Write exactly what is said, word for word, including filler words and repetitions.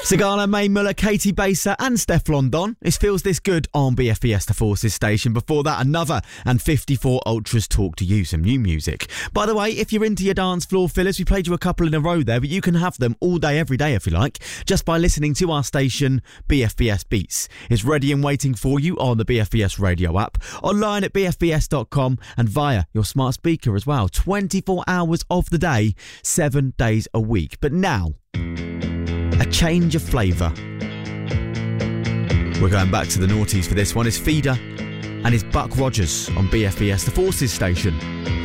Sagana, Mae Muller, Katie Baser and Steph London. It feels this good on B F B S The Forces station. Before that, another and fifty-four Ultras Talk to You, some new music. By the way, if you're into your dance floor fillers, we played you a couple in a row there, but you can have them all day, every day if you like, just by listening to our station, B F B S Beats. It's ready and waiting for you on the B F B S radio app, online at b f b s dot com and via your smart speaker as well. twenty-four hours of the day, seven days a week. But now, a change of flavour. We're going back to the noughties for this one. It's Feeder and it's Buck Rogers on B F B S The Forces station.